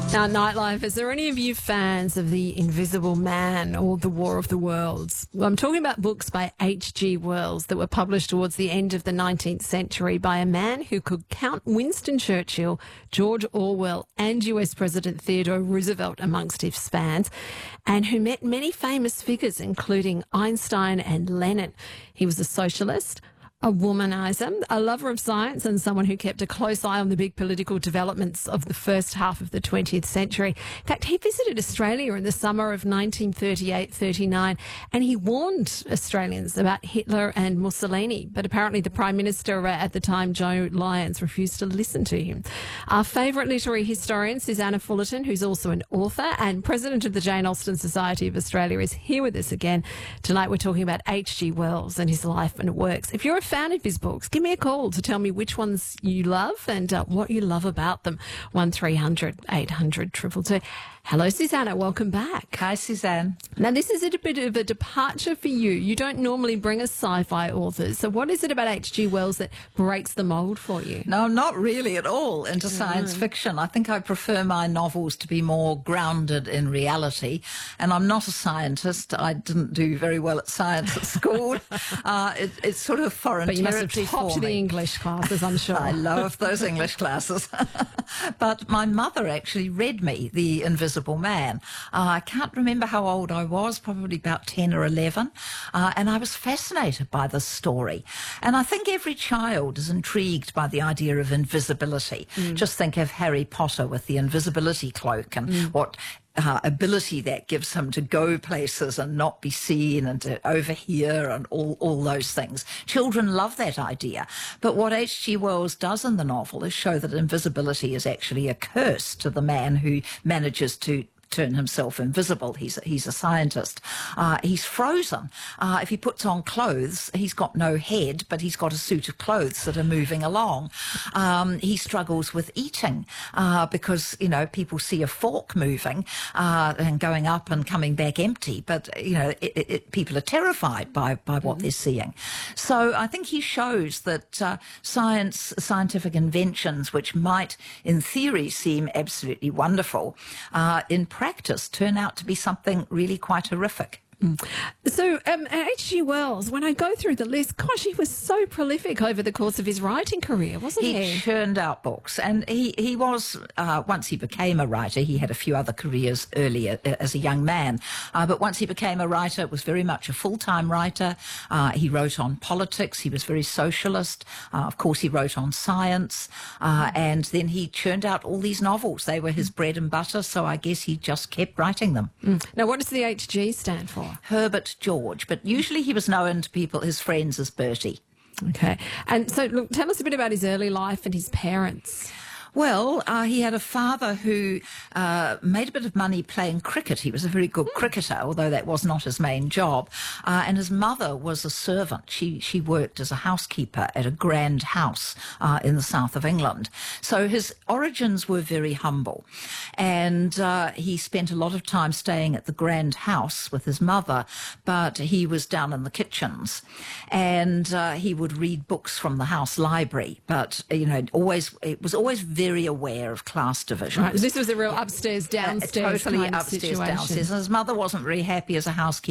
Now, Nightlife, is there any of you fans of The Invisible Man or The War of the Worlds? Well, I'm talking about books by H.G. Wells that were published towards the end of the 19th century by a man who could count Winston Churchill, George Orwell and US President Theodore Roosevelt amongst his fans, and who met many famous figures, including Einstein and Lenin. He was a socialist, a womanizer, a lover of science, and someone who kept a close eye on the big political developments of the first half of the 20th century. In fact, he visited Australia in the summer of 1938-39, and he warned Australians about Hitler and Mussolini. But apparently the Prime Minister at the time, Joe Lyons, refused to listen to him. Our favourite literary historian, Susanna Fullerton, who's also an author and president of the Jane Austen Society of Australia, is here with us again. Tonight we're talking about H.G. Wells and his life and works. If you're a fan of his books, give me a call to tell me which ones you love and what you love about them. 1300 800 222. Hello, Susanna. Welcome back. Hi, Suzanne. Now, this is a bit of a departure for you. You don't normally bring us sci-fi authors. So what is it about H.G. Wells that breaks the mould for you? No, I'm not really at all into science fiction. I think I prefer my novels to be more grounded in reality. And I'm not a scientist. I didn't do very well at science at school. It's sort of foreign But you must territory have topped for the me. English classes, I'm sure. I love those English classes. But my mother actually read me The Invisible Man. I can't remember how old I was, probably about 10 or 11. And I was fascinated by this story. And I think every child is intrigued by the idea of invisibility. Just think of Harry Potter with the invisibility cloak and what ability that gives him to go places and not be seen and to overhear and all those things. Children love that idea. But what H.G. Wells does in the novel is show that invisibility is actually a curse to the man who manages to turn himself invisible. He's a scientist. He's frozen. If he puts on clothes, he's got no head, but he's got a suit of clothes that are moving along. He struggles with eating because, you know, people see a fork moving and going up and coming back empty, but, you know, people are terrified by what they're seeing. So I think he shows that scientific inventions, which might in theory seem absolutely wonderful, in practice turn out to be something really quite horrific. So H.G. Wells, when I go through the list, gosh, he was so prolific over the course of his writing career, wasn't he? He churned out books, and he was, once he became a writer, he had a few other careers earlier as a young man, but once he became a writer, it was very much a full-time writer. He wrote on politics, he was very socialist, of course he wrote on science, and then he churned out all these novels. They were his bread and butter, so I guess he just kept writing them. Now, what does the H.G. stand for? Herbert George, but usually he was known to people, his friends, as Bertie. Okay. And so, look, tell us a bit about his early life and his parents. Well, he had a father who made a bit of money playing cricket. He was a very good cricketer, although that was not his main job. And his mother was a servant. She worked as a housekeeper at a grand house in the south of England. So his origins were very humble. And he spent a lot of time staying at the grand house with his mother, but he was down in the kitchens. And he would read books from the house library. But, you know, it was always very aware of class divisions. Right. This was a real upstairs, downstairs totally kind of upstairs, situation. downstairs. And his mother wasn't very happy as a housekeeper.